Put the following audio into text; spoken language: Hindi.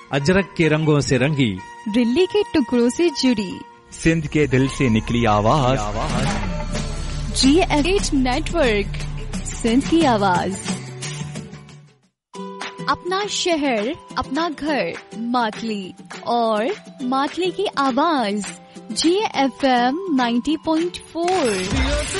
अजरक के रंगों से रंगी, दिल्ली के टुकड़ों से जुड़ी, सिंध के दिल से निकली आवाज, GFH नेटवर्क, सिंध की आवाज। अपना शहर, अपना घर, मातली और मातली की आवाज, GFM 90.4।